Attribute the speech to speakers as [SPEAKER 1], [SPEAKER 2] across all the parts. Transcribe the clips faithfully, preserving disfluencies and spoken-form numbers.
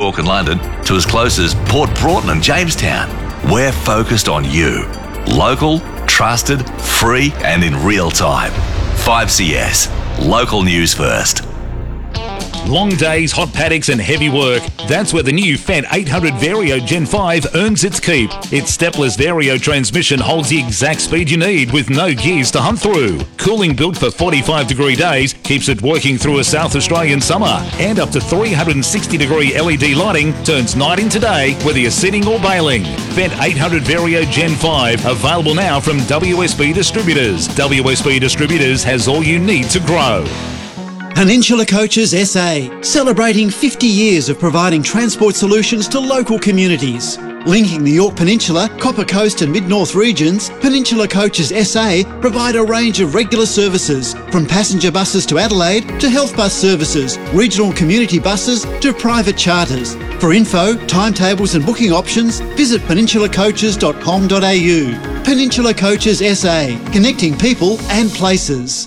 [SPEAKER 1] York and London to as close as Port Broughton and Jamestown. We're focused on you. Local, trusted, free and in real time. five C S. Local news first.
[SPEAKER 2] Long days, hot paddocks and heavy work. That's where the new Fendt eight hundred Vario Gen five earns its keep. Its stepless Vario transmission holds the exact speed you need with no gears to hunt through. Cooling built for forty-five degree days keeps it working through a South Australian summer. And up to three hundred sixty degree L E D lighting turns night into day whether you're sitting or bailing. Fendt eight hundred Vario Gen five available now from W S B Distributors. W S B Distributors has all you need to grow.
[SPEAKER 3] Peninsula Coaches S A, celebrating fifty years of providing transport solutions to local communities. Linking the York Peninsula, Copper Coast and Mid-North regions, Peninsula Coaches S A provide a range of regular services, from passenger buses to Adelaide to health bus services, regional community buses to private charters. For info, timetables and booking options, visit peninsula coaches dot com dot a u. Peninsula Coaches S A, connecting people and places.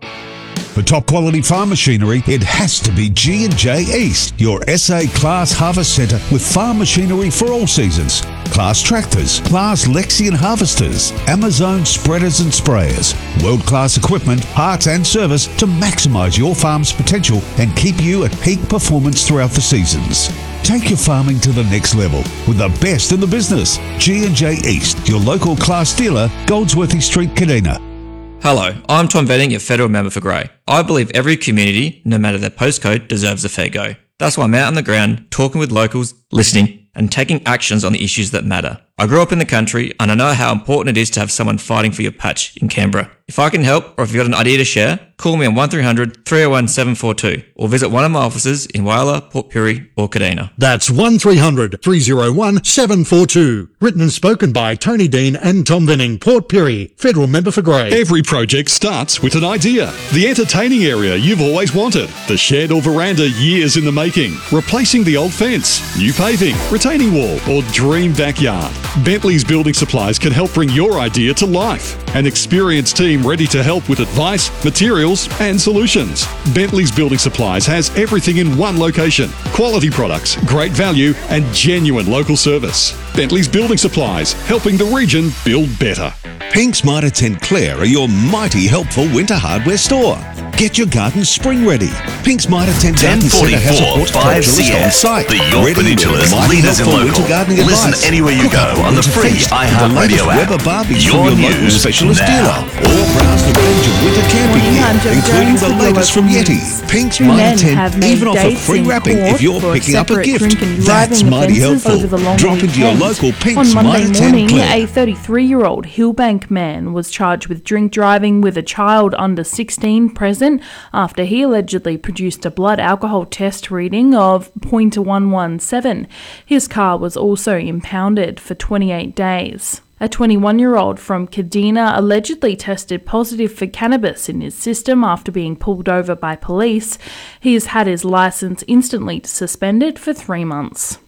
[SPEAKER 4] For top quality farm machinery, it has to be G and J East, your S A Class Harvest Centre with farm machinery for all seasons. Class tractors, Class Lexion harvesters, Amazon spreaders and sprayers, world-class equipment, parts and service to maximise your farm's potential and keep you at peak performance throughout the seasons. Take your farming to the next level with the best in the business. G and J East, your local class dealer, Goldsworthy Street, Kadina.
[SPEAKER 5] Hello, I'm Tom Venning, your federal member for Grey. I believe every community, no matter their postcode, deserves a fair go. That's why I'm out on the ground, talking with locals, listening, and taking actions on the issues that matter. I grew up in the country, and I know how important it is to have someone fighting for your patch in Canberra. If I can help, or if you've got an idea to share, call me on one three hundred, three oh one, seven four two, or visit one of my offices in Whyalla, Port Pirie, or Kadina.
[SPEAKER 6] That's one three hundred, three oh one, seven four two. Written and spoken by Tony Dean and Tom Venning, Port Pirie, federal member for Grey.
[SPEAKER 7] Every project starts with an idea. The entertaining area you've always wanted. The shed or veranda years in the making. Replacing the old fence, new paving, retaining wall, or dream backyard. Bentley's Building Supplies can help bring your idea to life. An experienced team ready to help with advice, materials, and solutions. Bentley's Building Supplies has everything in one location. Quality products, great value, and genuine local service. Bentley's Building Supplies, helping the region build better.
[SPEAKER 4] Pink's Mitre Tent Clare are your mighty helpful winter hardware store. Get your garden spring ready. Pink's Mitre Tent Garden Centre has a horticulturalist on site.
[SPEAKER 1] The York Peninsula's leaders in local. Listen anywhere you go on the free iHeartRadio app.
[SPEAKER 4] Weber barbecues
[SPEAKER 1] Your
[SPEAKER 4] from your local
[SPEAKER 1] news
[SPEAKER 4] specialist
[SPEAKER 1] now.
[SPEAKER 4] dealer. Or browse the range of winter camping
[SPEAKER 8] Morning, I'm
[SPEAKER 4] gear,
[SPEAKER 8] Jo
[SPEAKER 4] including
[SPEAKER 8] Jones
[SPEAKER 4] the
[SPEAKER 8] with your
[SPEAKER 4] latest from
[SPEAKER 8] local
[SPEAKER 4] Yeti.
[SPEAKER 8] news.
[SPEAKER 4] Pink's
[SPEAKER 8] Two men
[SPEAKER 4] Mitre
[SPEAKER 8] have
[SPEAKER 4] Tent
[SPEAKER 8] made
[SPEAKER 4] even offer
[SPEAKER 8] dates
[SPEAKER 4] free
[SPEAKER 8] in
[SPEAKER 4] wrapping
[SPEAKER 8] court
[SPEAKER 4] if you're
[SPEAKER 8] for
[SPEAKER 4] picking up a
[SPEAKER 8] separate
[SPEAKER 4] gift.
[SPEAKER 8] drink and
[SPEAKER 4] That's
[SPEAKER 8] driving
[SPEAKER 4] mighty
[SPEAKER 8] offences
[SPEAKER 4] helpful.
[SPEAKER 8] over the long
[SPEAKER 4] Drop into your
[SPEAKER 8] weekend.
[SPEAKER 4] local
[SPEAKER 8] On
[SPEAKER 4] Pink's
[SPEAKER 8] Monday
[SPEAKER 4] Mitre Tent
[SPEAKER 8] morning,
[SPEAKER 4] Clare.
[SPEAKER 8] a thirty-three-year-old Hillbank man was charged with drink driving with a child under sixteen present after he allegedly produced a blood alcohol test reading of zero point one one seven. His car was also impounded for twenty-eight days. A twenty-one-year-old from Kadina allegedly tested positive for cannabis in his system after being pulled over by police. He has had his licence instantly suspended for three months.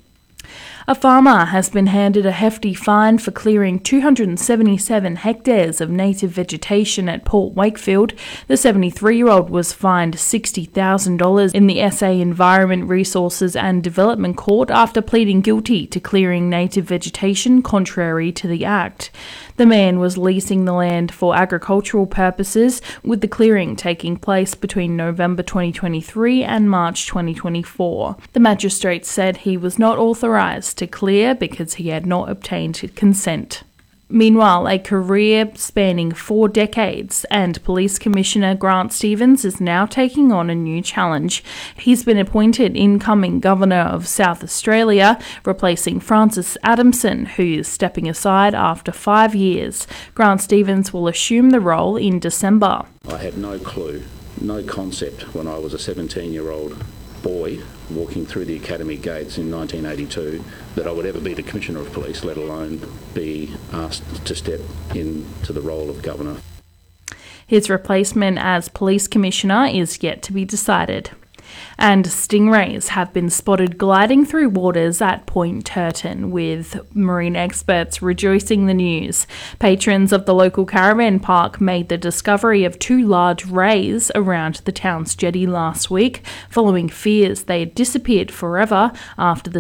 [SPEAKER 8] A farmer has been handed a hefty fine for clearing two hundred seventy-seven hectares of native vegetation at Port Wakefield. The seventy-three-year-old was fined sixty thousand dollars in the S A Environment Resources and Development Court after pleading guilty to clearing native vegetation contrary to the Act. The man was leasing the land for agricultural purposes, with the clearing taking place between November twenty twenty-three and March twenty twenty-four. The magistrate said he was not authorised to clear because he had not obtained consent. Meanwhile, a career spanning four decades and Police Commissioner Grant Stevens is now taking on a new challenge. He's been appointed incoming Governor of South Australia, replacing Francis Adamson, who is stepping aside after five years. Grant Stevens will assume the role in December.
[SPEAKER 9] I had no clue, no concept when I was a seventeen-year-old boy walking through the academy gates in nineteen eighty-two that I would ever be the Commissioner of Police, let alone be asked to step into the role of Governor.
[SPEAKER 8] His replacement as Police Commissioner is yet to be decided. And stingrays have been spotted gliding through waters at Point Turton, with marine experts rejoicing the news. Patrons of the local caravan park made the discovery of two large rays around the town's jetty last week, following fears they had disappeared forever after the